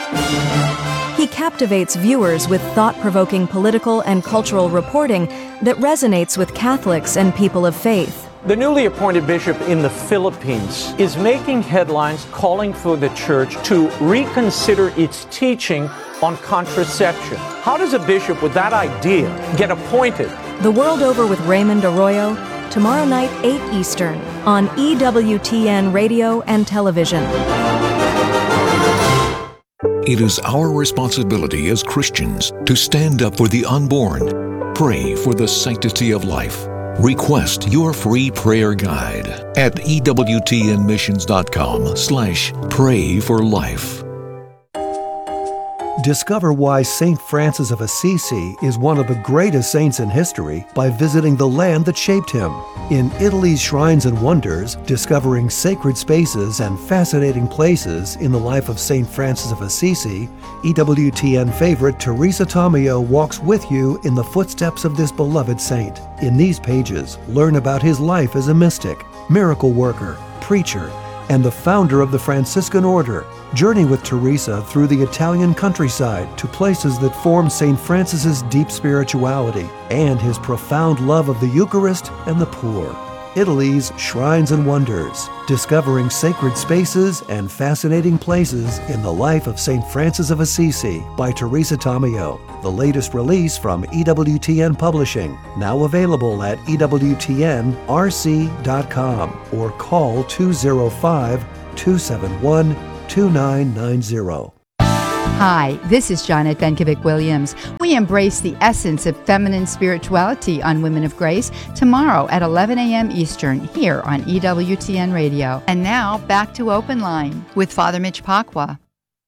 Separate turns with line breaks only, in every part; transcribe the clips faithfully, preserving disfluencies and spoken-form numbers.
He captivates viewers with thought-provoking political and cultural reporting that resonates with Catholics and people of faith.
The newly appointed bishop in the Philippines is making headlines calling for the church to reconsider its teaching on contraception. How does a bishop with that idea get appointed?
The World Over with Raymond Arroyo, tomorrow night, eight Eastern, on E W T N Radio and Television.
It is our responsibility as Christians to stand up for the unborn, pray for the sanctity of life. Request your free prayer guide at ewtnmissions.com slash pray for life.
Discover why Saint Francis of Assisi is one of the greatest saints in history by visiting the land that shaped him. In Italy's Shrines and Wonders, discovering sacred spaces and fascinating places in the life of Saint Francis of Assisi, E W T N favorite Teresa Tomeo walks with you in the footsteps of this beloved saint. In these pages, learn about his life as a mystic, miracle worker, preacher, and the founder of the Franciscan Order. Journey with Teresa through the Italian countryside to places that form Saint Francis's deep spirituality and his profound love of the Eucharist and the poor. Italy's Shrines and Wonders, discovering sacred spaces and fascinating places in the life of Saint Francis of Assisi by Teresa Tomeo. The latest release from E W T N Publishing, now available at E W T N R C dot com or call two oh five, two seven one, two nine nine zero.
Hi, this is Janet Benkovic-Williams. We embrace the essence of feminine spirituality on Women of Grace tomorrow at eleven a.m. Eastern here on E W T N Radio. And now, back to Open Line with Father Mitch Pacwa.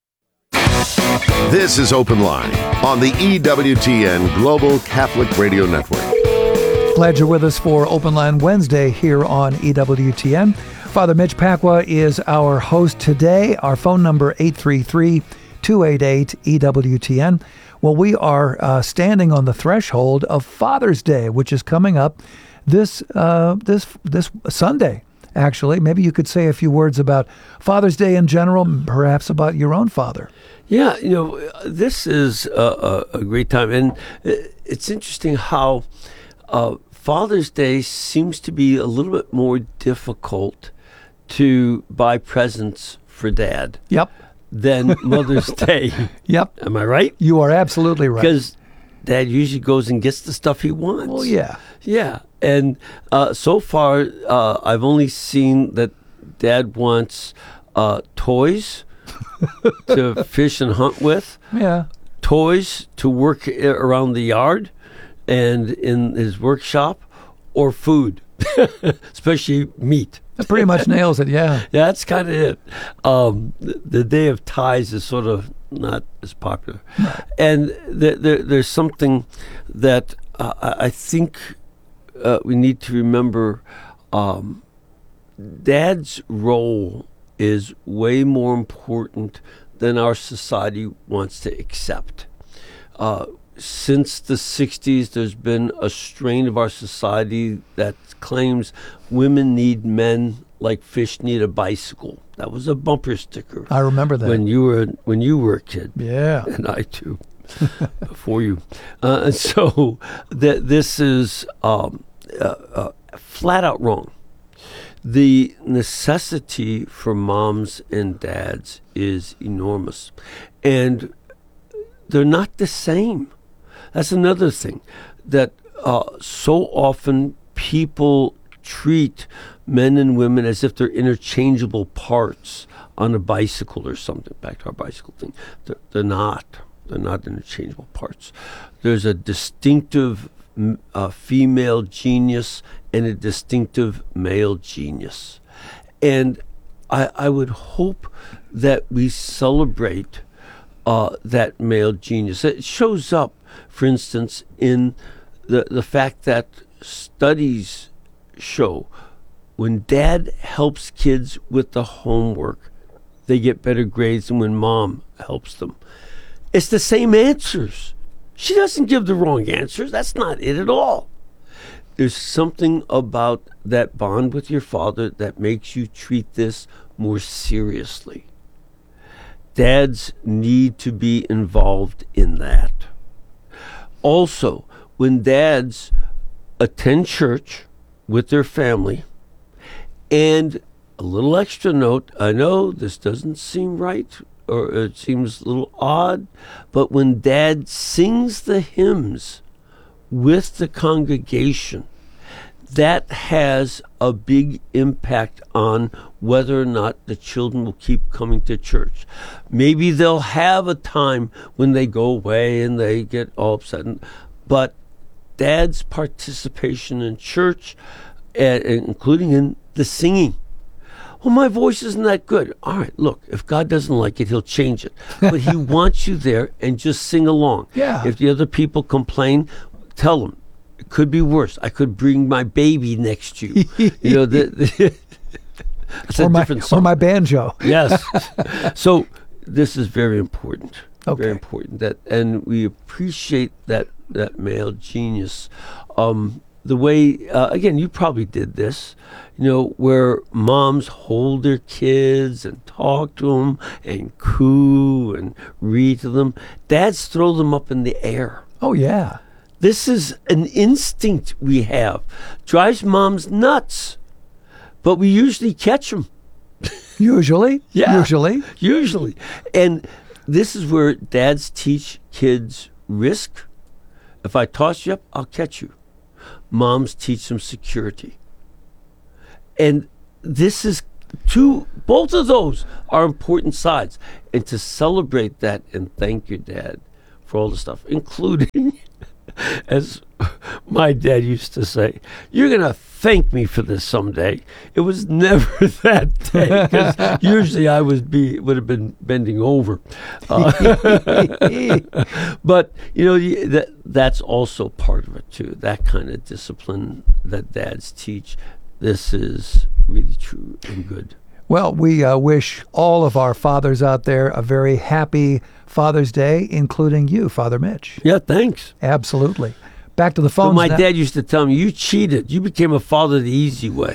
This is Open Line on the E W T N Global Catholic Radio Network.
Glad you're with us for Open Line Wednesday here on E W T N. Father Mitch Pacwa is our host today. Our phone number, eight three three, two eight eight, E W T N. Well, we are uh, standing on the threshold of Father's Day, which is coming up this uh, this this Sunday, actually. Maybe you could say a few words about Father's Day in general, perhaps about your own father.
Yeah, you know, this is a, a, a great time. And it's interesting how uh, Father's Day seems to be a little bit more difficult to buy presents for Dad.
Yep.
Than Mother's Day.
Yep.
Am I right?
You are absolutely right.
Because Dad usually goes and gets the stuff he wants.
Well, yeah.
Yeah. And uh, so far, uh, I've only seen that Dad wants uh, toys to fish and hunt with.
Yeah.
Toys to work around the yard and in his workshop, or food, especially meat.
That pretty much nails it, yeah.
Yeah, that's kind of it. Um, the, the Day of Ties is sort of not as popular.
Right.
And th- there, there's something that uh, I think uh, we need to remember. Um, Dad's role is way more important than our society wants to accept. Uh, since the sixties, there's been a strain of our society that claims women need men like fish need a bicycle. That was a bumper sticker.
I remember that.
When you were when you were a kid.
Yeah.
And I too, before you. Uh, and so th- this is um, uh, uh, flat out wrong. The necessity for moms and dads is enormous. And they're not the same. That's another thing, that uh, so often people treat men and women as if they're interchangeable parts on a bicycle or something. Back to our bicycle thing. They're, they're not. They're not interchangeable parts. There's a distinctive uh, female genius and a distinctive male genius. And I, I would hope that we celebrate uh, that male genius. It shows up, for instance, in the, the fact that studies show when dad helps kids with the homework, they get better grades than when mom helps them. It's the same answers. She doesn't give the wrong answers. That's not it at all. There's something about that bond with your father that makes you treat this more seriously. dads need to be involved in that. Also, when dads attend church with their family, and a little extra note, I know this doesn't seem right, or it seems a little odd, but when dad sings the hymns with the congregation, that has a big impact on whether or not the children will keep coming to church. Maybe they'll have a time when they go away and they get all upset, but dad's participation in church, uh, including in the singing. Well, my voice isn't that good. All right, look, if God doesn't like it, he'll change it. But he wants you there and just sing along.
Yeah.
If the other people complain, tell them. It could be worse. I could bring my baby next to you. You know, the, the that's
or,
a
my,
different song.
or my banjo.
Yes. So this is very important.
Okay.
Very important. That, and we appreciate that that male genius. Um, the way, uh, again, you probably did this, you know, where moms hold their kids and talk to them and coo and read to them. Dads throw them up in the air.
Oh, yeah.
This is an instinct we have. Drives moms nuts, but we usually catch them.
Usually?
Yeah.
Usually?
Usually. And this is where dads teach kids risk. If I toss you up, I'll catch you. Moms teach them security. And this is two, both of those are important sides. And to celebrate that and thank your dad for all the stuff, including, as my dad used to say, you're going to thank me for this someday. It was never that day, because usually I would be would have been bending over. Uh, but, you know, that that's also part of it, too. That kind of discipline that dads teach. This is really true and good.
Well, we uh, wish all of our fathers out there a very happy Father's Day, including you, Father Mitch.
Yeah, thanks.
Absolutely. Back to the phones.
But my
now.
dad used to tell me, you cheated. You became a father the easy way.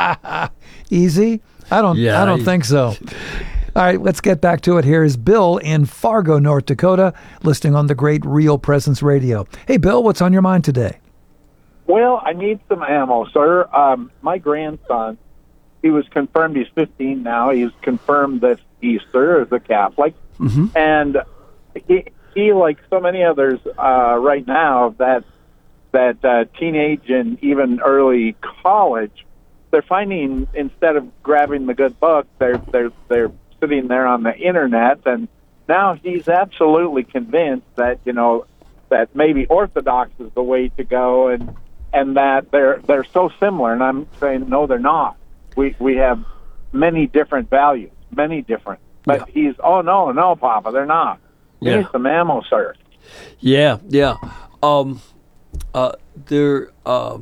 Easy? I don't
Yeah,
I don't
I-
think so. All right, let's get back to it. Here is Bill in Fargo, North Dakota, listening on the great Real Presence Radio. Hey, Bill, what's on your mind today?
Well, I need some ammo, sir. Um, my grandson, he was confirmed, he's fifteen now, he's confirmed this Easter as a Catholic.
Mm-hmm.
And he, he, like so many others uh, right now, that that uh, teenage and even early college, they're finding, instead of grabbing the good book, they're they're they're sitting there on the internet. And now he's absolutely convinced that, you know, that maybe Orthodox is the way to go, and and that they're they're so similar. And I'm saying, no, they're not. We we have many different values, many different. But
Yeah.
he's, oh, no, no, Papa, they're not. We
Yeah.
need some ammo, sir.
Yeah, yeah. Um, uh, there, uh,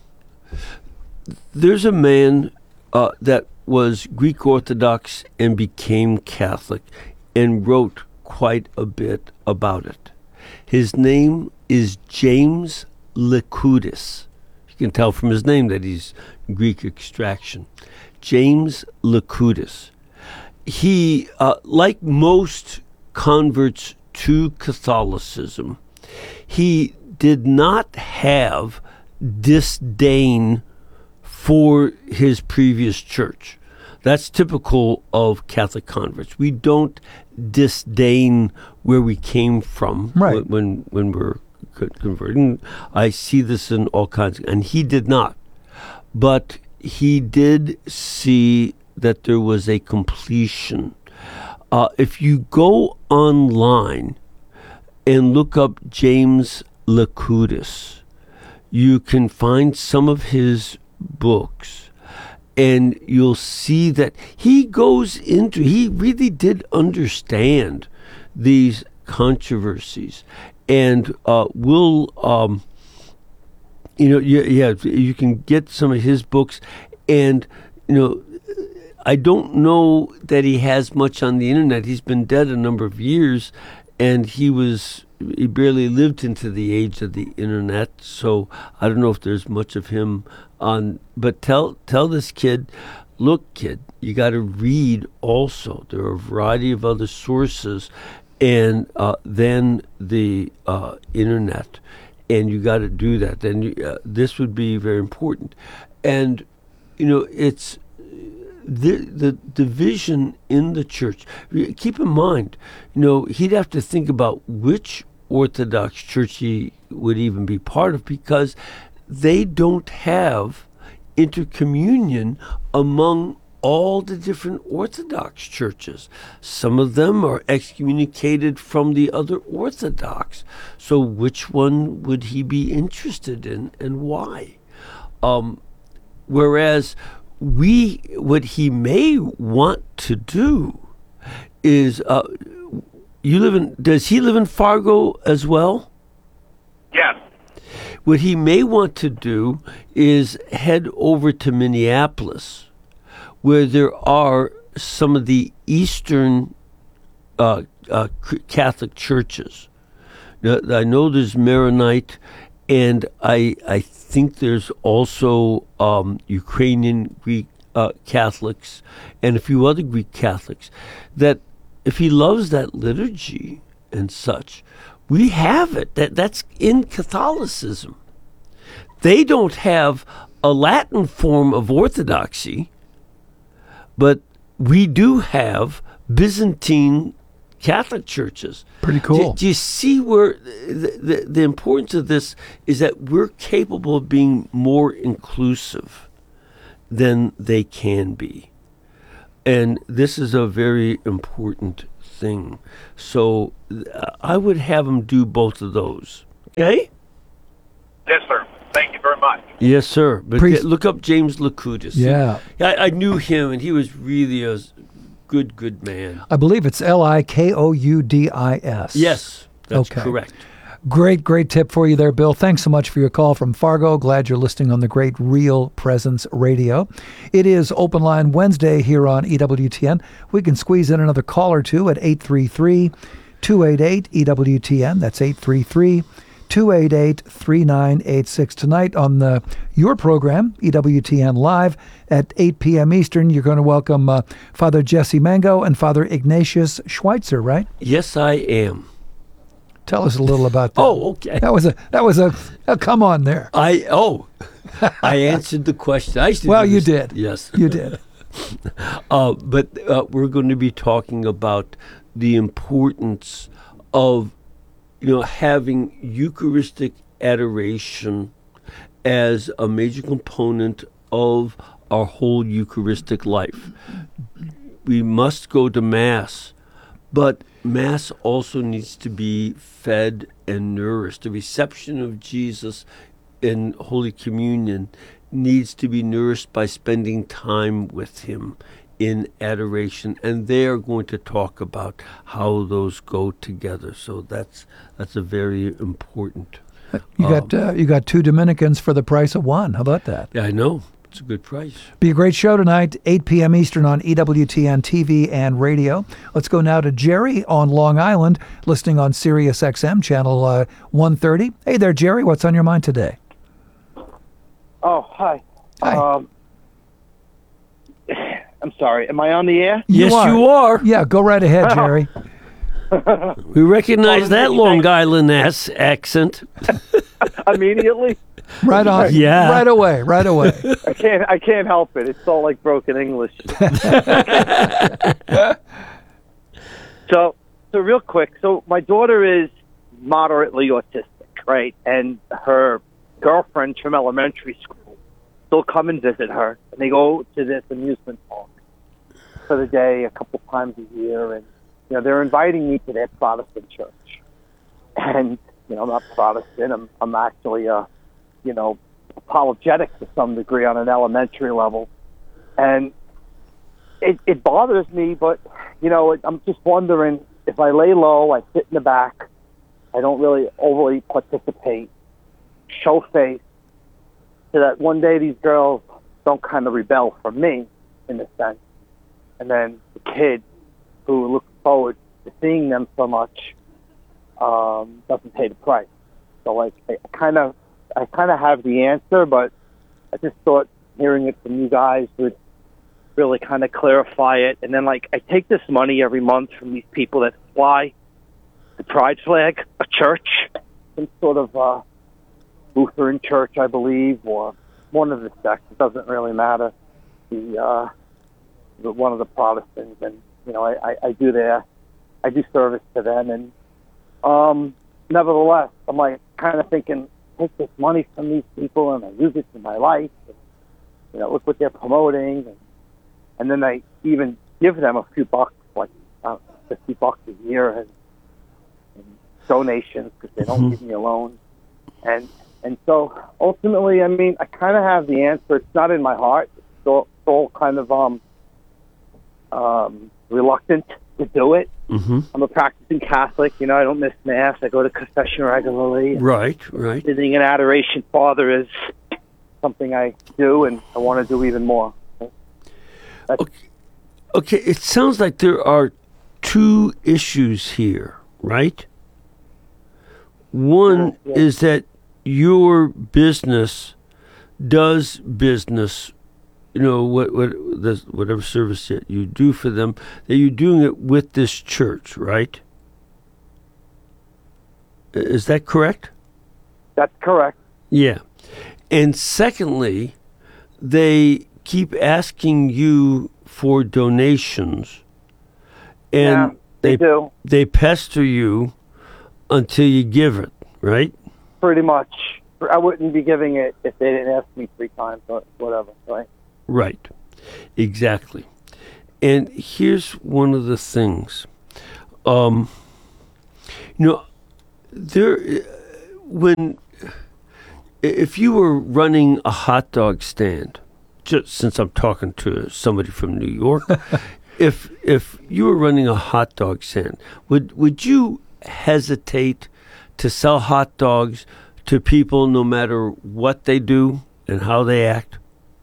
there's a man uh, that was Greek Orthodox and became Catholic and wrote quite a bit about it. His name is James Lykoudis. You can tell from his name that he's Greek extraction. James Lykoudis. He, uh, like most converts to Catholicism, he did not have disdain for his previous church. That's typical of Catholic converts. We don't disdain where we came from
Right.
when when we're co- converting. I see this in all kinds, and he did not. But he did see that there was a completion. Uh, if you go online and look up James Lykoudis, you can find some of his books, and you'll see that he goes into, he really did understand these controversies, and uh, will, um, you know, yeah, yeah, you can get some of his books, and, you know, I don't know that he has much on the internet. He's been dead a number of years, and he was he barely lived into the age of the internet. So I don't know if there's much of him on. But tell tell this kid look, kid, you got to read also. There are a variety of other sources, and uh, then the uh, internet, and you got to do that. Then you, uh, this would be very important. And, you know, it's the the division in the church. Keep in mind, you know, he'd have to think about which Orthodox church he would even be part of, because they don't have intercommunion among all the different Orthodox churches. Some of them are excommunicated from the other Orthodox. So which one would he be interested in, and why? Um, whereas we, what he may want to do is, uh, you live in, does he live in Fargo as well?
Yes.
What he may want to do is head over to Minneapolis, where there are some of the Eastern uh, uh, Catholic churches. Now, I know there's Maronite, and I I think there's also um, Ukrainian Greek uh, Catholics and a few other Greek Catholics, that if he loves that liturgy and such, we have it. That that's in Catholicism. They don't have a Latin form of Orthodoxy, but we do have Byzantine Catholic churches.
Pretty cool.
Do, do you see where the, the, the importance of this is, that we're capable of being more inclusive than they can be. And this is a very important thing. So uh, I would have them do both of those. Okay?
Yes, sir. Thank you very much.
Yes, sir. But
Priest-
get- look up James Lakudis.
Yeah.
I, I knew him, and he was really a good, good man.
I believe it's L I K O U D I S.
Yes, that's
Okay.
correct.
Great, great tip for you there, Bill. Thanks so much for your call from Fargo. Glad you're listening on the great Real Presence Radio. It is Open Line Wednesday here on E W T N. We can squeeze in another call or two at eight three three, two eight eight, E W T N. That's eight three three, two eight eight, three nine eight six. Tonight on the your program, E W T N Live, at eight p.m. Eastern, you're going to welcome uh, Father Jesse Mango and Father Ignatius Schweitzer, right?
Yes, I am.
Tell us a little about that.
Oh, okay.
That was a that was a, a come on there.
I oh, I answered the question. I used to
Well,
do
you
this-
did.
Yes,
You did.
uh, but uh, we're going to be talking about the importance of, you know, having Eucharistic adoration as a major component of our whole Eucharistic life. We must go to Mass, but Mass also needs to be fed and nourished. The reception of Jesus in Holy Communion needs to be nourished by spending time with him in adoration, and they are going to talk about how those go together. So that's that's a very important.
You got uh, you got two Dominicans for the price of one. How about that?
Yeah, I know. It's a good price.
Be a great show tonight, eight p.m. Eastern on E W T N T V and radio. Let's go now to Jerry on Long Island, listening on Sirius X M channel uh, one thirty. Hey there, Jerry. What's on your mind today?
Oh, hi.
Hi.
Um, I'm sorry. Am I on the air?
Yes, you are.
Yeah, go right ahead, Jerry.
We recognize that Long Island ass accent.
Immediately?
Right on.
Yeah.
Right away. Right away.
I can't. I can't help it. It's all like broken English. so, so real quick. So my daughter is moderately autistic, right? And her girlfriends from elementary school still come and visit her, and they go to this amusement park for the day a couple times a year, and you know they're inviting me to their Protestant church, and you know I'm not Protestant. I'm I'm actually a you know, apologetic to some degree on an elementary level. And it, it bothers me, but, you know, it, I'm just wondering, if I lay low, I sit in the back, I don't really overly participate, show face, so that one day these girls don't kind of rebel from me, in a sense. And then the kid who looks forward to seeing them so much um, doesn't pay the price. So, like, I kind of I kind of have the answer, but I just thought hearing it from you guys would really kind of clarify it. And then, like, I take this money every month from these people that fly the pride flag, a church, some sort of uh, Lutheran church, I believe, or one of the sects. It doesn't really matter. The, uh, the one of the Protestants, and you know, I, I, I do their, I do service to them, and um, nevertheless, I'm like kind of thinking, take this money from these people and I use it in my life. And, you know, look what they're promoting, and, and then I even give them a few bucks, like uh, fifty bucks a year, and, and donations because they don't
Mm-hmm.
give me a loan, and and so ultimately, I mean, I kind of have the answer. It's not in my heart. It's all, it's all kind of um, um, reluctant to do it.
Mm-hmm.
I'm a practicing Catholic. You know, I don't miss Mass. I go to confession regularly.
Right, right.
Sitting in adoration, Father, is something I do, and I want to do even more. That's,
Okay. Okay, it sounds like there are two issues here, right? One
Yeah.
is that your business does business, you know, what what this, whatever service that you do for them, that you're doing it with this church, right? I- Is that correct?
that's correct.
Yeah. And secondly, they keep asking you for donations, and
Yeah, they do.
they pester you until you give it, right?
Pretty much. I wouldn't be giving it if they didn't ask me three times or whatever, right?
Right. Exactly. And here's one of the things. Um, you know, there, when, if you were running a hot dog stand, just since I'm talking to somebody from New York, if if you were running a hot dog stand, would would you hesitate to sell hot dogs to people no matter what they do and how they act?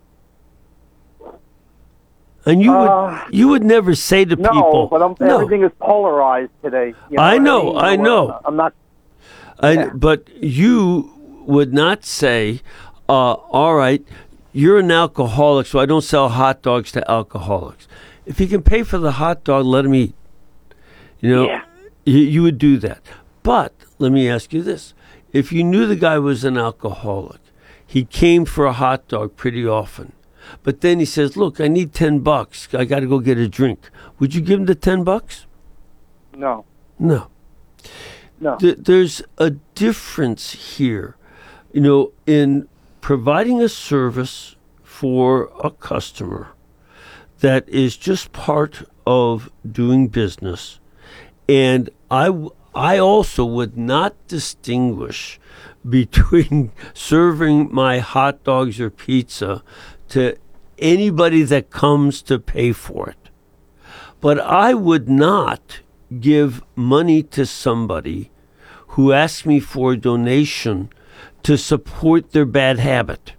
And you
Uh,
would you would never say to
No,
people,
but I'm,
no.
everything is polarized today. You
I
what
know,
mean?
I know.
I'm not.
I,
Yeah.
But you would not say, uh, all right, you're an alcoholic, so I don't sell hot dogs to alcoholics. If you can pay for the hot dog, let him eat. You know,
Yeah.
you, you would do that. But let me ask you this. If you knew the guy was an alcoholic, he came for a hot dog pretty often, but then he says, look, I need ten bucks. I got to go get a drink. Would you give him the ten bucks?
No,
No.
no.
Th- there's a difference here, you know, in providing a service for a customer that is just part of doing business. And I, w- I also would not distinguish between serving my hot dogs or pizza to anybody that comes to pay for it. But I would not give money to somebody who asks me for a donation to support their bad habit.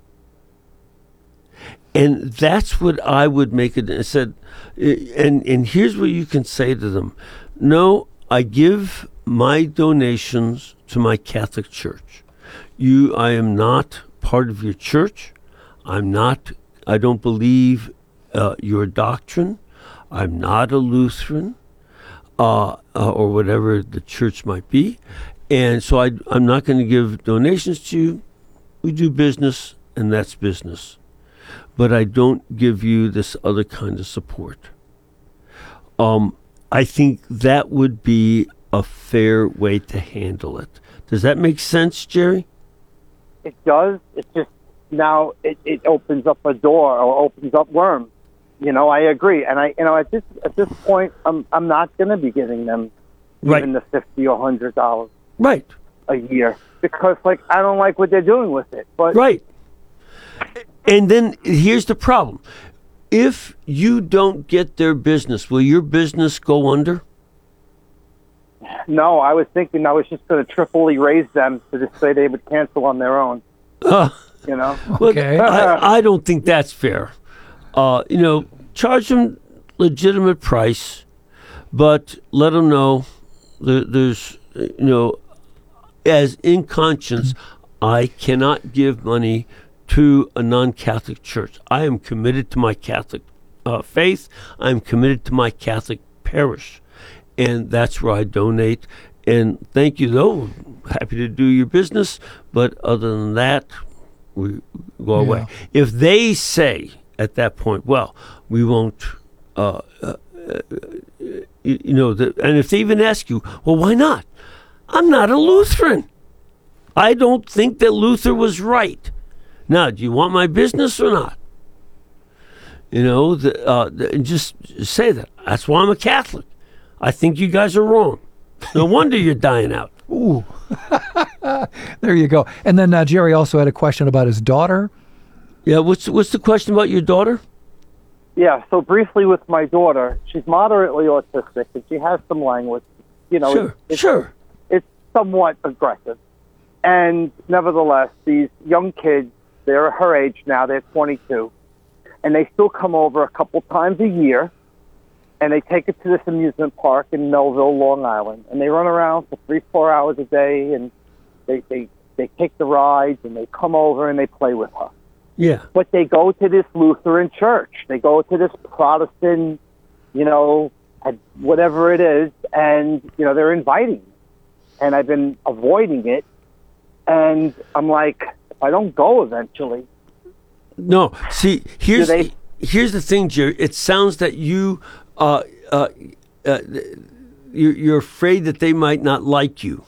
And that's what I would make it. I said, and, and here's what you can say to them. No, I give my donations to my Catholic Church. You, I am not part of your church. I'm not, I don't believe uh, your doctrine. I'm not a Lutheran uh, uh, or whatever the church might be. And so I, I'm not going to give donations to you. We do business, and that's business. But I don't give you this other kind of support. Um, I think that would be a fair way to handle it. Does that make sense, Jerry?
It does. It's just now it, it opens up a door or opens up worms. You know, I agree, and I, you know, at this at this point, I'm I'm not going to be giving them
Right.
even the fifty or hundred dollars
Right.
a year because, like, I don't like what they're doing with it. But
Right. And then here's the problem. If you don't get their business, will your business go under?
no, I was thinking I was just going to triply raise them to just say they would cancel on their own.
Uh,
You know,
well,
Okay.
I, I don't think that's fair. Uh, you know, charge them legitimate price, but let them know there, there's, you know, as in conscience, I cannot give money to a non-Catholic church. I am committed to my Catholic uh, faith. I'm committed to my Catholic parish, and that's where I donate. And thank you, though. Happy to do your business, but other than that, we go
Yeah.
away. If they say at that point, well, we won't, uh, uh, uh, you, you know, the, and if they even ask you, well, why not? I'm not a Lutheran. I don't think that Luther was right. Now, do you want my business or not? You know, the, uh, the, just say that. That's why I'm a Catholic. I think you guys are wrong. No wonder you're dying out.
Ooh. There you go. And then uh, Jerry also had a question about his daughter.
Yeah, what's what's the question about your daughter?
Yeah, so briefly with my daughter, she's moderately autistic, and she has some language. You know,
Sure,
it's,
sure.
it's somewhat aggressive. And nevertheless, these young kids, they're her age now, they're twenty-two, and they still come over a couple times a year, and they take it to this amusement park in Melville, Long Island, and they run around for three, four hours a day, and they, they, they take the rides, and they come over and they play with her.
Yeah.
But they go to this Lutheran church. They go to this Protestant, you know, whatever it is, and, you know, they're inviting me. And I've been avoiding it. And I'm like, if I don't go eventually.
No, see, here's
they-
here's the thing, Jerry. It sounds that you uh, uh, uh, you're, you're afraid that they might not like you.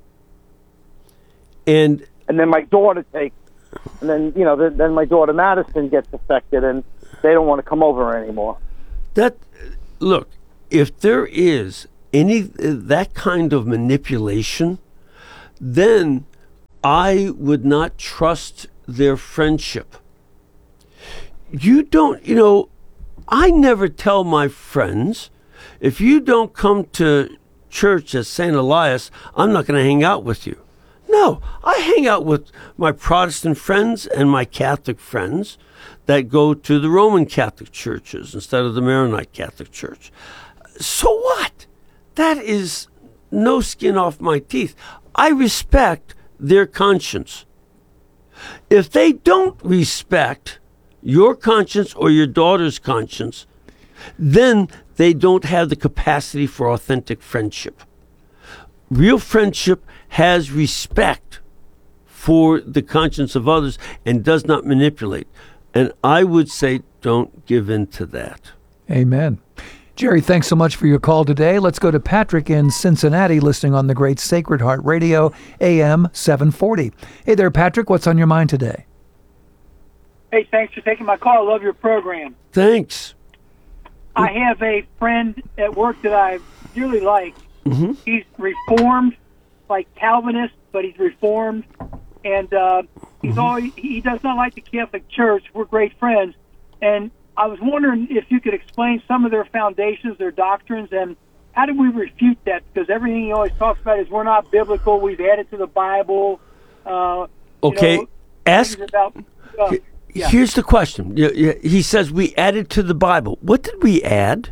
And
And then my daughter takes, and then, you know, then, then my daughter Madison gets affected, and they don't want to come over anymore.
that, look, if there is any uh, that kind of manipulation, then I would not trust their friendship. You don't, you know, I never tell my friends, if you don't come to church at Saint Elias, I'm not going to hang out with you. No, I hang out with my Protestant friends and my Catholic friends that go to the Roman Catholic churches instead of the Maronite Catholic Church. So what? That is no skin off my teeth. I respect their conscience. If they don't respect your conscience or your daughter's conscience, then they don't have the capacity for authentic friendship. Real friendship has respect for the conscience of others and does not manipulate. And I would say don't give in to that.
Amen. Jerry, thanks so much for your call today. Let's go to Patrick in Cincinnati, listening on the great Sacred Heart Radio, A M seven forty. Hey there, Patrick. What's on your mind today?
Hey, thanks for taking my call. I love your program.
Thanks.
I have a friend at work that I really like.
Mm-hmm.
He's Reformed, like Calvinist, but he's Reformed, and uh, he's
Mm-hmm.
always, he does not like the Catholic Church. We're great friends, and I was wondering if you could explain some of their foundations, their doctrines, and how do we refute that? Because everything he always talks about is we're not biblical. We've added to the Bible. Uh,
Okay,
you know,
ask.
things about, uh, yeah.
Here's the question. Y- y- He says we added to the Bible. What did we add?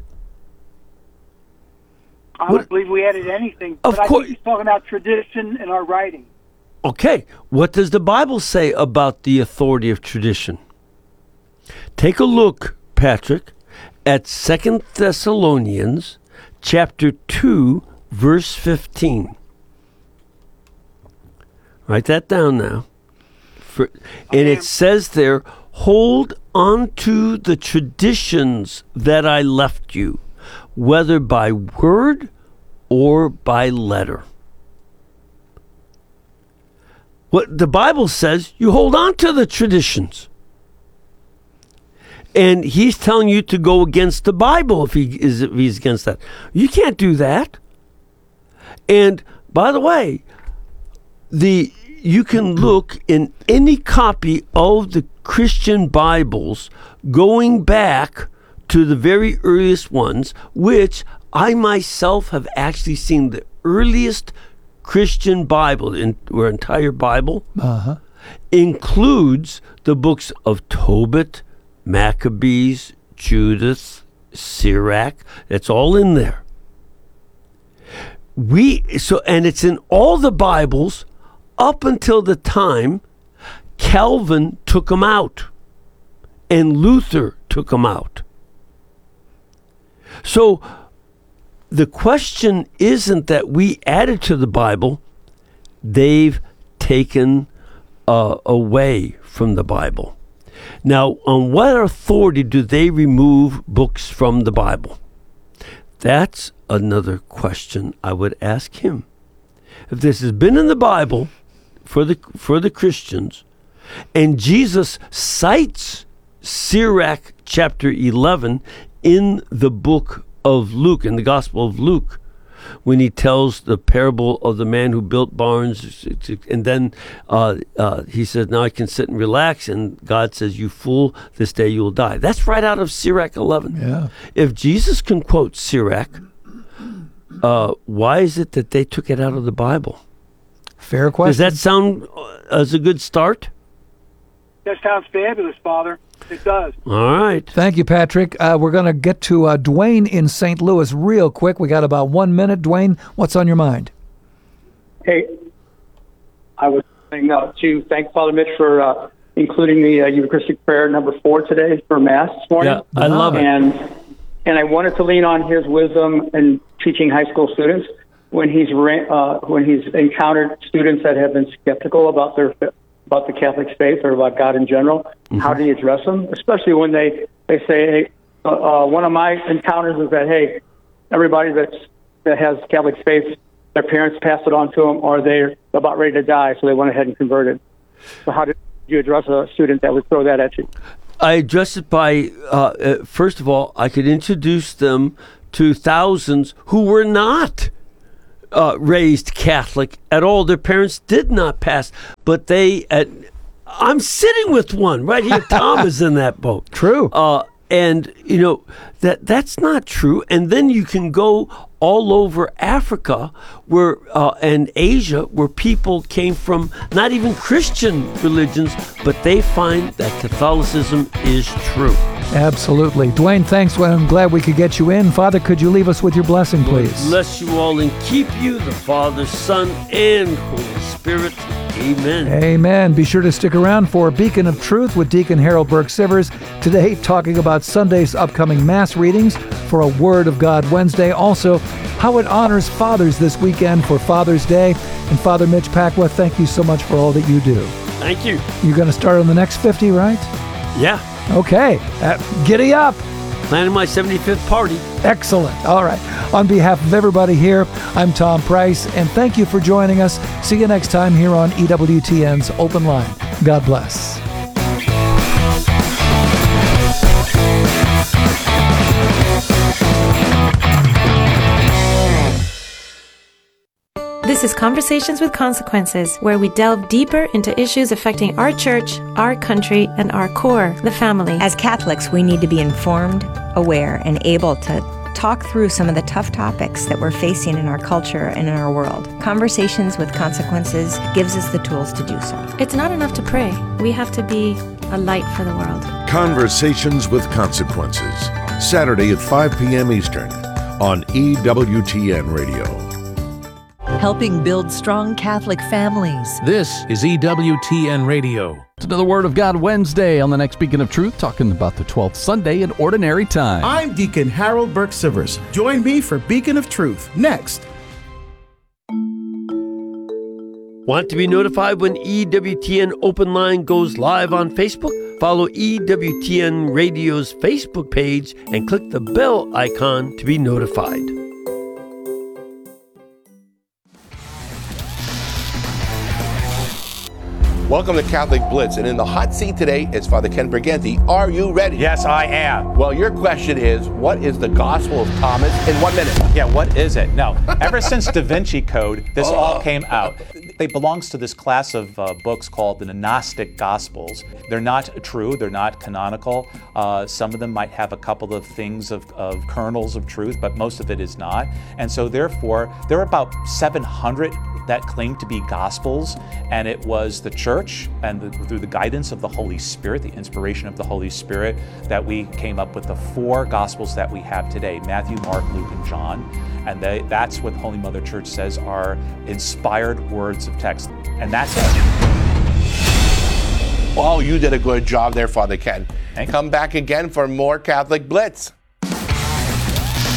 I
what-
don't believe we added anything.
Of
but I
course-
think he's talking about tradition and our writing.
Okay, what does the Bible say about the authority of tradition? Take a look, Patrick, at Second Thessalonians chapter two, verse fifteen. Write that down now. For, and it says there, hold on to the traditions that I left you, whether by word or by letter. What the Bible says, you hold on to the traditions. And he's telling you to go against the Bible if he is if he's against that. You can't do that. And by the way, the you can look in any copy of the Christian Bibles going back to the very earliest ones, which I myself have actually seen the earliest Christian Bible, in, or entire Bible,
Uh-huh.
includes the books of Tobit, Maccabees, Judith, Sirach. It's all in there. We so and it's in all the Bibles up until the time Calvin took them out and Luther took them out. So the question isn't that we added to the Bible. They've taken uh, away from the Bible. Now, on what authority do they remove books from the Bible? That's another question I would ask him. If this has been in the Bible for the for the Christians, and Jesus cites Sirach chapter eleven in the book of Luke, in the Gospel of Luke, when he tells the parable of the man who built barns, and then uh, uh, he says, now I can sit and relax, and God says, you fool, this day you will die. That's right out of Sirach eleven.
Yeah.
If Jesus can quote Sirach, uh, why is it that they took it out of the Bible?
Fair question.
Does that sound as a good start?
That sounds fabulous, Father. It does.
All right.
Thank you, Patrick. Uh, we're going to get to uh, Dwayne in Saint Louis real quick. We got about one minute. Dwayne, what's on your mind?
Hey, I was going uh, to thank Father Mitch for uh, including the uh, Eucharistic prayer number four today for Mass this morning.
Yeah, I love it.
And, and I wanted to lean on his wisdom in teaching high school students when he's uh, when he's encountered students that have been skeptical about their about the Catholic faith or about God in general. Mm-hmm. How do you address them? Especially when they, they say, hey, uh, uh, one of my encounters is that, hey, everybody that's, that has Catholic faith, their parents passed it on to them, or they're about ready to die, so they went ahead and converted. So how did you address a student that would throw that at you?
I address it by, uh, uh, first of all, I could introduce them to thousands who were not Uh, raised Catholic at all. Their parents did not pass, but they, uh, I'm sitting with one right here. Tom is in that boat.
True.
Uh, and, you know, that that's not true. And then you can go all over Africa where uh, and Asia where people came from not even Christian religions, but they find that Catholicism is true.
Absolutely. Dwayne, thanks. Well, I'm glad we could get you in. Father, could you leave us with your blessing, please?
Lord bless you all and keep you, the Father, Son, and Holy Spirit. Amen.
Amen. Be sure to stick around for Beacon of Truth with Deacon Harold Burke-Sivers. Today, talking about Sunday's upcoming Mass readings for a Word of God Wednesday. Also, how it honors fathers this weekend for Father's Day. And Father Mitch Pacwa, thank you so much for all that you do.
Thank you.
You're going to start on the next fifty, right?
Yeah.
Okay. Uh, giddy up.
Planning my seventy-fifth party.
Excellent. All right. On behalf of everybody here, I'm Tom Price, and thank you for joining us. See you next time here on E W T N's Open Line. God bless.
This is Conversations with Consequences, where we delve deeper into issues affecting our church, our country, and our core, the family.
As Catholics, we need to be informed, aware, and able to talk through some of the tough topics that we're facing in our culture and in our world. Conversations with Consequences gives us the tools to do so.
It's not enough to pray. We have to be a light for the world.
Conversations with Consequences, Saturday at five p.m. Eastern on E W T N Radio.
Helping build strong Catholic families.
This is E W T N Radio. It's another Word of God Wednesday on the next Beacon of Truth, talking about the twelfth Sunday in Ordinary Time.
I'm Deacon Harold Burke-Sivers. Join me for Beacon of Truth next.
Want to be notified when E W T N Open Line goes live on Facebook? Follow E W T N Radio's Facebook page and click the bell icon to be notified.
Welcome to Catholic Blitz, and in the hot seat today is Father Ken Briganti. Are you ready?
Yes, I am.
Well, your question is, what is the Gospel of Thomas in one minute?
Yeah, what is it? No, ever since Da Vinci Code, this oh. all came out. It belongs to this class of uh, books called the Gnostic Gospels. They're not true, they're not canonical. Uh, some of them might have a couple of things of, of kernels of truth, but most of it is not. And so therefore, there are about seven hundred that claim to be Gospels, and it was the church and the, through the guidance of the Holy Spirit, the inspiration of the Holy Spirit, that we came up with the four Gospels that we have today, Matthew, Mark, Luke, and John. And they, that's what Holy Mother Church says are inspired words of text. And that's it.
Oh, you did a good job there, Father Ken. Come back again for more Catholic Blitz.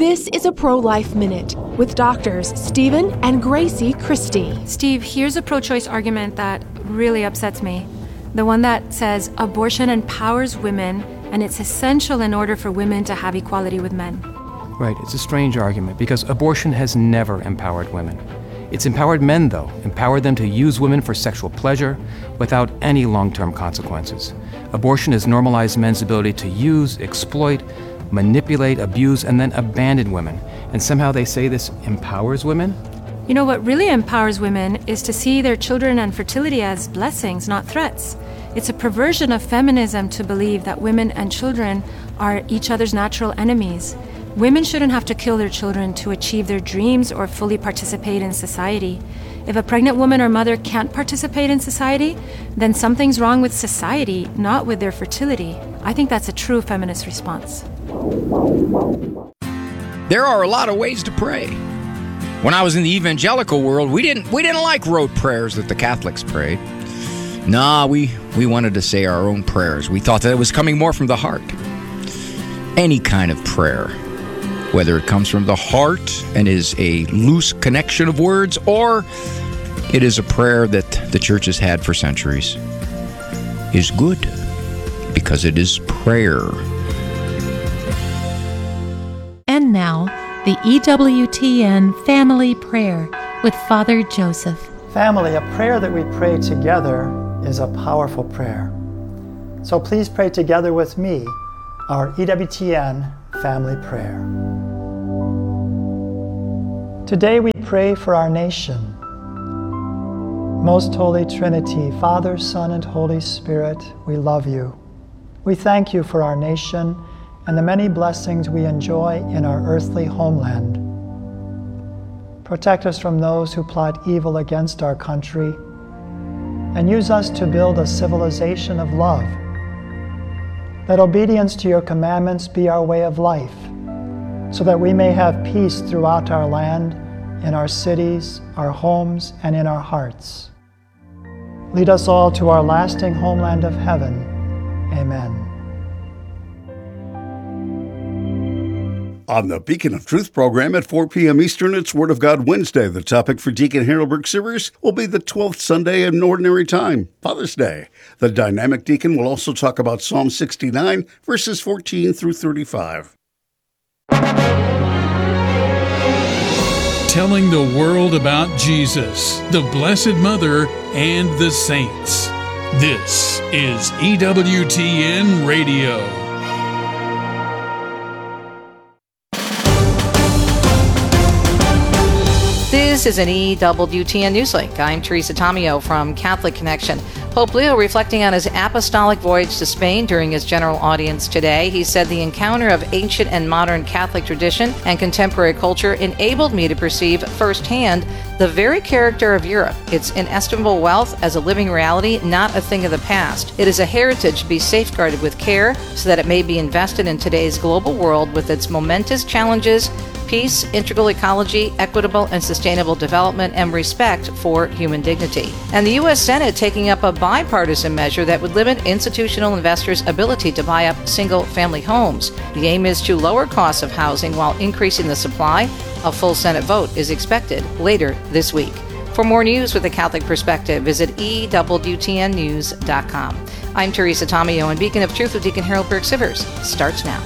This is a Pro-Life Minute with doctors Stephen and Gracie Christie.
Steve, here's a pro-choice argument that really upsets me. The one that says abortion empowers women and it's essential in order for women to have equality with men.
Right, it's a strange argument because abortion has never empowered women. It's empowered men, though, empowered them to use women for sexual pleasure without any long-term consequences. Abortion has normalized men's ability to use, exploit, manipulate, abuse, and then abandon women. And somehow they say this empowers women?
You know, what really empowers women is to see their children and fertility as blessings, not threats. It's a perversion of feminism to believe that women and children are each other's natural enemies. Women shouldn't have to kill their children to achieve their dreams or fully participate in society. If a pregnant woman or mother can't participate in society, then something's wrong with society, not with their fertility. I think that's a true feminist response.
There are a lot of ways to pray. When I was in the evangelical world, we didn't we didn't like rote prayers that the Catholics prayed. Nah, we, we wanted to say our own prayers. We thought that it was coming more from the heart. Any kind of prayer, whether it comes from the heart and is a loose connection of words, or it is a prayer that the church has had for centuries, is good because it is prayer.
And now, the E W T N Family Prayer with Father Joseph.
Family, a prayer that we pray together is a powerful prayer. So please pray together with me our E W T N Family Prayer. Today we pray for our nation. Most Holy Trinity, Father, Son, and Holy Spirit, we love you. We thank you for our nation and the many blessings we enjoy in our earthly homeland. Protect us from those who plot evil against our country, and use us to build a civilization of love. Let obedience to your commandments be our way of life, so that we may have peace throughout our land, in our cities, our homes, and in our hearts. Lead us all to our lasting homeland of heaven. Amen.
On the Beacon of Truth program at four p.m. Eastern, it's Word of God Wednesday. The topic for Deacon Harold Burke-Sivers will be the twelfth Sunday in Ordinary Time, Father's Day. The dynamic deacon will also talk about Psalm sixty-nine, verses fourteen through thirty-five.
Telling the world about Jesus, the Blessed Mother, and the saints. This is E W T N Radio.
This is an E W T N Newslink. I'm Teresa Tomeo from Catholic Connection. Pope Leo reflecting on his apostolic voyage to Spain during his general audience today. He said, "The encounter of ancient and modern Catholic tradition and contemporary culture enabled me to perceive firsthand the very character of Europe, its inestimable wealth as a living reality, not a thing of the past. It is a heritage to be safeguarded with care so that it may be invested in today's global world with its momentous challenges, peace, integral ecology, equitable and sustainable development, and respect for human dignity." And the U S Senate taking up a bipartisan measure that would limit institutional investors' ability to buy up single-family homes. The aim is to lower costs of housing while increasing the supply. A full Senate vote is expected later this week. For more news with a Catholic perspective, visit E W T N news dot com. I'm Teresa Tomeo, and Beacon of Truth with Deacon Harold Burke-Sivers starts now.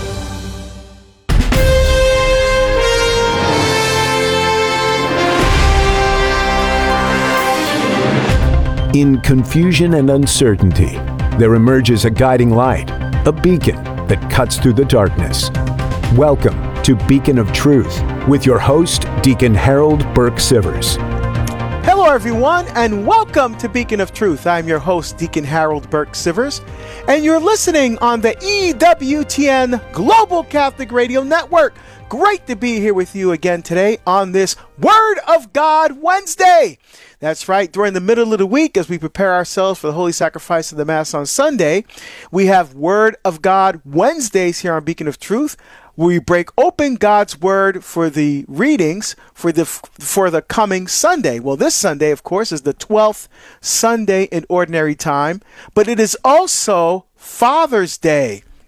In confusion and uncertainty, there emerges a guiding light, a beacon that cuts through the darkness. Welcome to Beacon of Truth with your host, Deacon Harold Burke-Sivers.
Hello, everyone, and welcome to Beacon of Truth. I'm your host, Deacon Harold Burke-Sivers, and you're listening on the E W T N Global Catholic Radio Network. Great to be here with you again today on this Word of God Wednesday. That's right, during the middle of the week, as we prepare ourselves for the Holy Sacrifice of the Mass on Sunday, we have Word of God Wednesdays here on Beacon of Truth, where we break open God's Word for the readings for the for the coming Sunday. Well, this Sunday, of course, is the twelfth Sunday in Ordinary Time, but it is also Father's Day.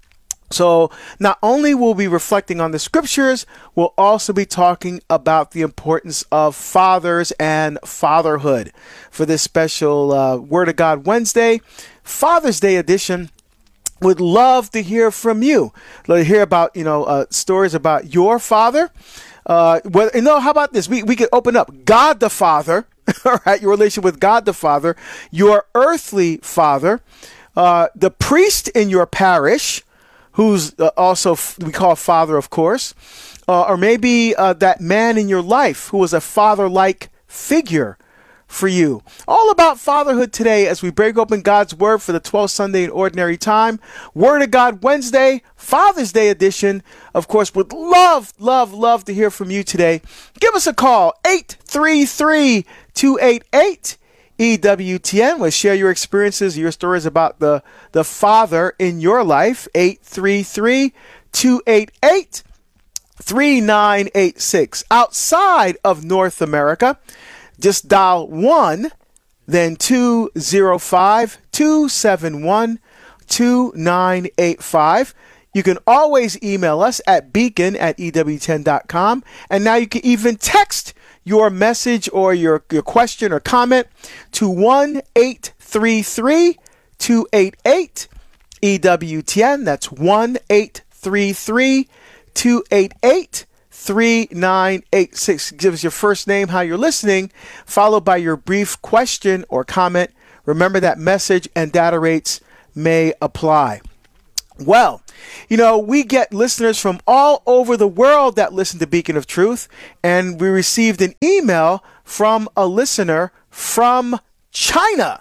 So not only will we be reflecting on the scriptures, we'll also be talking about the importance of fathers and fatherhood for this special uh, Word of God Wednesday, Father's Day edition. Would love to hear from you. Love to hear about, you know, uh, stories about your father. Uh, well, you know, how about this? We, we could open up God the Father, all right, your relation with God the Father, your earthly father, uh, the priest in your parish, who's uh, also f- we call father, of course, uh, or maybe uh, that man in your life who was a father-like figure for you. All about fatherhood today as we break open God's Word for the twelfth Sunday in Ordinary Time. Word of God Wednesday, Father's Day edition. Of course, would love, love, love to hear from you today. Give us a call, eight three three, two eight eight, E W T N. We'll share your experiences, your stories about the, the father in your life, eight three three, two eight eight, three nine eight six. Outside of North America, just dial one, then two zero five, two seven one, two nine eight five. You can always email us at beacon at E W ten dot com. And now you can even text your message or your, your question or comment to one eight three three, two eight eight, E W T N. That's one eight three three, two eight eight, three nine eight six. Give us your first name, how you're listening, followed by your brief question or comment. Remember that message and data rates may apply. Well, you know, we get listeners from all over the world that listen to Beacon of Truth, and we received an email from a listener from China.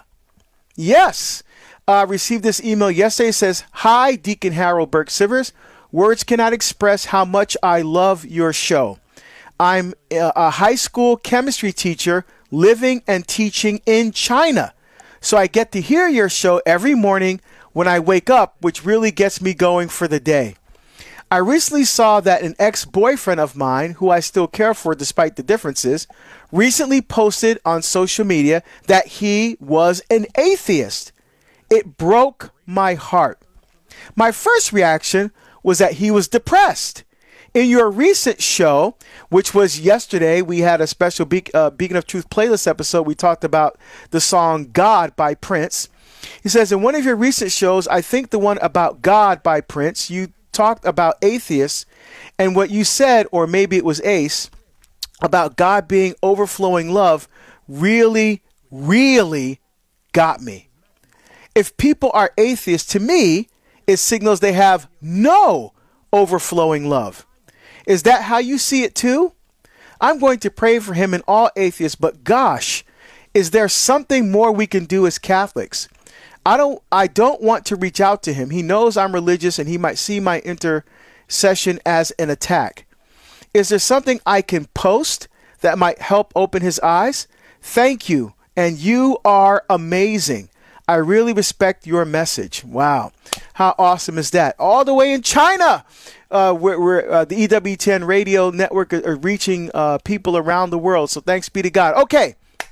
Yes, uh, received this email yesterday. It says, "Hi, Deacon Harold Burke Sivers. Words cannot express how much I love your show. I'm a high school chemistry teacher living and teaching in China. So I get to hear your show every morning when I wake up, which really gets me going for the day. I recently saw that an ex-boyfriend of mine, who I still care for despite the differences, recently posted on social media that he was an atheist. It broke my heart. My first reaction was that he was depressed. In your recent show, which was yesterday, we had a special Be- uh, Beacon of Truth playlist episode. We talked about the song God by Prince. He says, in one of your recent shows, I think the one about God by Prince, you talked about atheists, and what you said, or maybe it was Ace, about God being overflowing love really, really got me. If people are atheists, to me, it signals they have no overflowing love. Is that how you see it too? I'm going to pray for him and all atheists, but gosh, is there something more we can do as Catholics? I don't I don't want to reach out to him. He knows I'm religious and he might see my intercession as an attack. Is there something I can post that might help open his eyes? Thank you, and you are amazing. I really respect your message. Wow. How awesome is that? All the way in China, uh, where, where uh, the E W ten radio network are, are reaching uh, people around the world. So thanks be to God. Okay.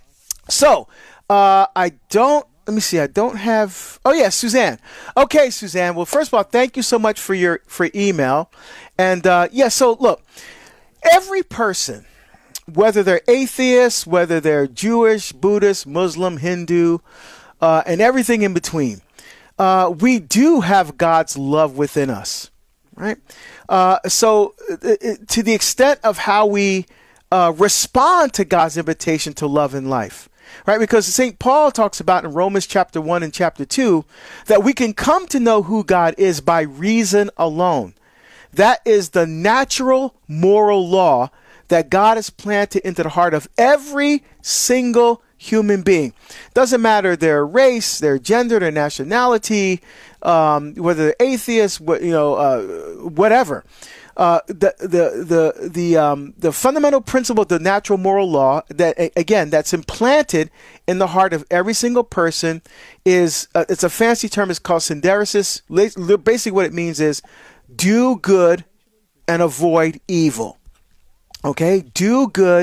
So uh, I don't, let me see. I don't have, oh yeah, Suzanne. Okay, Suzanne. Well, first of all, thank you so much for your for email. And uh, yeah, so look, every person, whether they're atheists, whether they're Jewish, Buddhist, Muslim, Hindu, uh, and everything in between, uh, we do have God's love within us, right? Uh, so uh, to the extent of how we uh, respond to God's invitation to love and life, right? Because Saint Paul talks about in Romans chapter one and chapter two that we can come to know who God is by reason alone. That is the natural moral law that God has planted into the heart of every single human being. Doesn't matter their race, their gender, their nationality, um, whether they're atheists, what, you know, uh, whatever. Uh, the the the the um, the fundamental principle of the natural moral law that again that's implanted in the heart of every single person is uh, it's a fancy term. It's called synderesis. Basically, what it means is do good and avoid evil. Okay, do good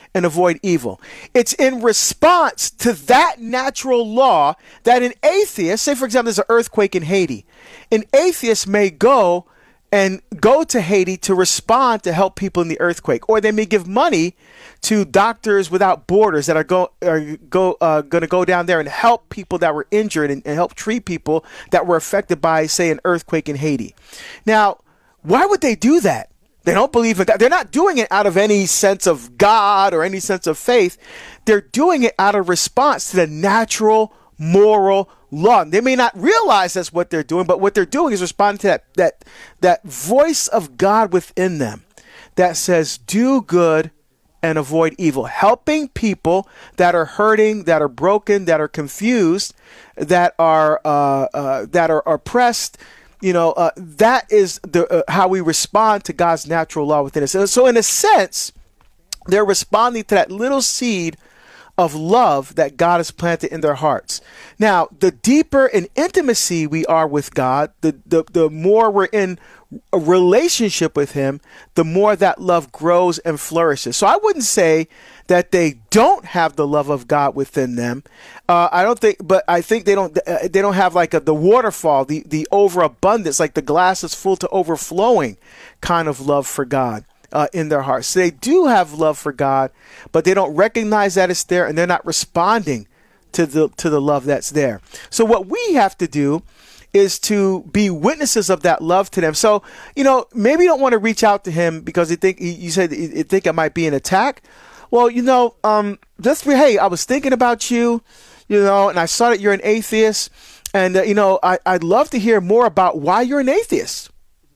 and avoid evil. It's in response to that natural law that an atheist, say for example, there's an earthquake in Haiti. An atheist may go and go to Haiti to respond to help people in the earthquake, or they may give money to Doctors Without Borders that are go are go uh, going to go down there and help people that were injured and, and help treat people that were affected by, say, an earthquake in Haiti. Now, why would they do that? They don't believe in God. They're not doing it out of any sense of God or any sense of faith. They're doing it out of response to the natural moral law. They may not realize that's what they're doing, but what they're doing is responding to that that that voice of God within them that says, do good and avoid evil, helping people that are hurting, that are broken, that are confused, that are uh, uh, that are oppressed. You know, uh, that is the uh, how we respond to God's natural law within us. So, so in a sense, they're responding to that little seed of love that God has planted in their hearts. Now, the deeper in intimacy we are with God, the, the, the more we're in a relationship with Him, the more that love grows and flourishes. So I wouldn't say that they don't have the love of God within them. Uh, I don't think, but I think they don't. Uh, they don't have like a, the waterfall, the the overabundance, like the glass is full to overflowing kind of love for God uh, in their hearts. So they do have love for God, but they don't recognize that it's there, and they're not responding to the to the love that's there. So what we have to do is to be witnesses of that love to them. So, you know, maybe you don't want to reach out to him because you think you said you think it might be an attack. Well, you know, um, just be, hey, I was thinking about you, you know, and I saw that you're an atheist, and uh, you know, I, I'd love to hear more about why you're an atheist.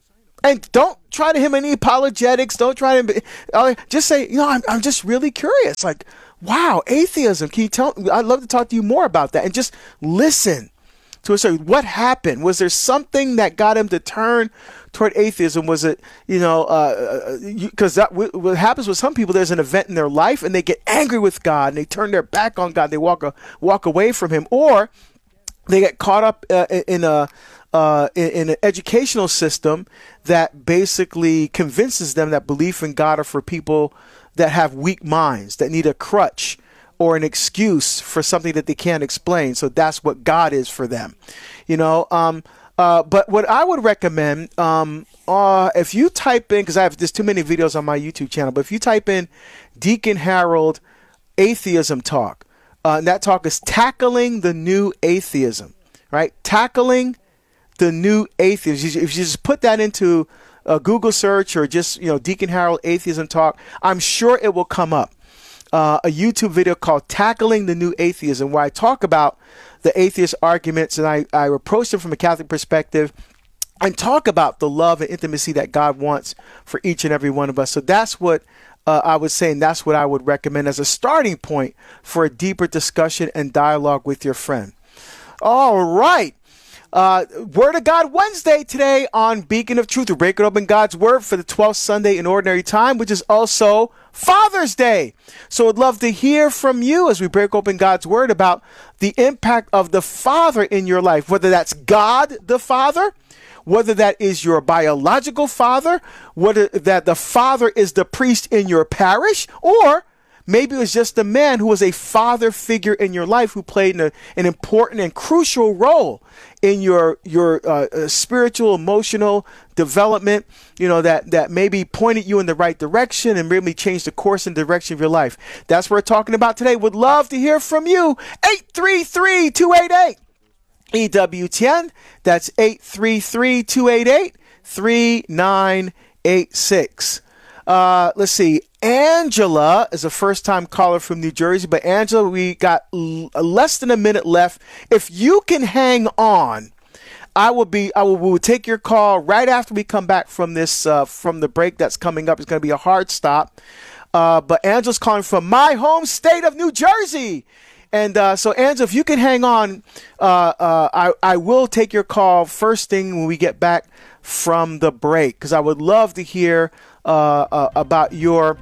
And don't try to him any apologetics. Don't try to uh, just say, you know, I'm I'm just really curious. Like, wow, atheism. Can you tell? I'd love to talk to you more about that, and just listen to a story. What happened? Was there something that got him to turn toward atheism? Was it, you know, because uh, that what happens with some people, there's an event in their life and they get angry with God and they turn their back on God. They walk a, walk away from Him, or they get caught up uh, in a uh, in, in an educational system that basically convinces them that belief in God are for people that have weak minds, that need a crutch or an excuse for something that they can't explain. So that's what God is for them, you know. Um, uh, but what I would recommend, um, uh, if you type in, because I have there's too many videos on my YouTube channel, but if you type in Deacon Harold Atheism Talk, uh, and that talk is Tackling the New Atheism, right? Tackling the New Atheism. If you just put that into a Google search or just, you know, Deacon Harold Atheism Talk, I'm sure it will come up. Uh, a YouTube video called Tackling the New Atheism, where I talk about the atheist arguments, and I, I approach them from a Catholic perspective and talk about the love and intimacy that God wants for each and every one of us. So that's what uh, I would say, and that's what I would recommend as a starting point for a deeper discussion and dialogue with your friend. All right. Uh, Word of God Wednesday today on Beacon of Truth. We're breaking open God's Word for the twelfth Sunday in Ordinary Time, which is also Father's Day. So I'd love to hear from you as we break open God's Word about the impact of the Father in your life, whether that's God the Father, whether that is your biological father, whether that the father is the priest in your parish, or maybe it was just a man who was a father figure in your life who played an, an important and crucial role in your your uh, uh, spiritual, emotional development, you know, that, that maybe pointed you in the right direction and really changed the course and direction of your life. That's what we're talking about today. Would love to hear from you. eight three three, two eight eight, E W T N. That's eight three three, two eight eight, three nine eight six. Uh, let's see. Angela is a first-time caller from New Jersey. But Angela, we got l- less than a minute left. If you can hang on, I will be. I will, will take your call right after we come back from this uh, from the break that's coming up. It's going to be a hard stop. Uh, but Angela's calling from my home state of New Jersey. And uh, so, Angela, if you can hang on, uh, uh, I, I will take your call first thing when we get back from the break, because I would love to hear uh, uh, about your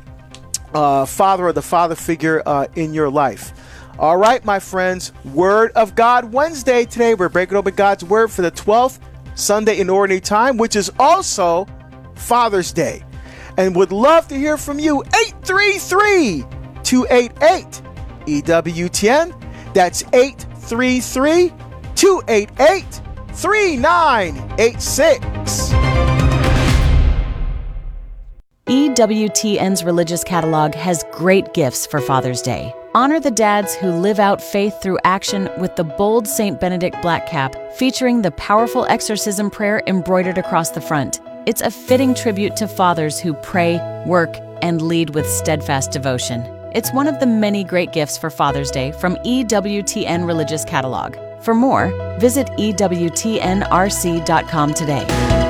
uh, father or the father figure uh, in your life. All right, my friends, Word of God Wednesday today. We're breaking open God's Word for the twelfth Sunday in Ordinary Time, which is also Father's Day. And would love to hear from you. eight three three, two eight eight, E W T N. That's eight three three, two eight eight, three nine eight six.
E W T N's religious catalog has great gifts for Father's Day. Honor the dads who live out faith through action with the bold Saint Benedict black cap, featuring the powerful exorcism prayer embroidered across the front. It's a fitting tribute to fathers who pray, work, and lead with steadfast devotion. It's one of the many great gifts for Father's Day from E W T N Religious Catalog. For more, visit E W T N R C dot com today.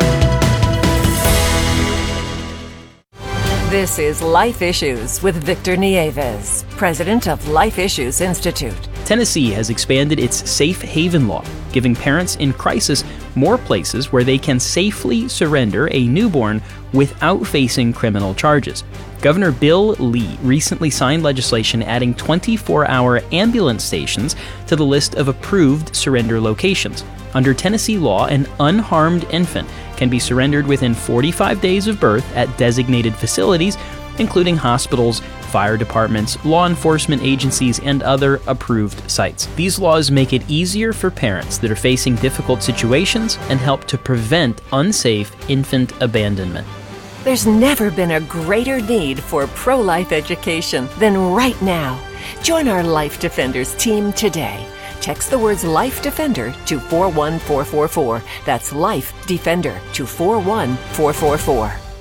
This is Life Issues with Victor Nieves, president of Life Issues Institute.
Tennessee has expanded its safe haven law, giving parents in crisis more places where they can safely surrender a newborn without facing criminal charges. Governor Bill Lee recently signed legislation adding twenty-four hour ambulance stations to the list of approved surrender locations. Under Tennessee law, an unharmed infant can be surrendered within forty-five days of birth at designated facilities, including hospitals, fire departments, law enforcement agencies, and other approved sites. These laws make it easier for parents that are facing difficult situations and help to prevent unsafe infant abandonment.
There's never been a greater need for pro-life education than right now. Join our Life Defenders team today. Text the words Life Defender to four one four four four. That's Life Defender to four one four four four.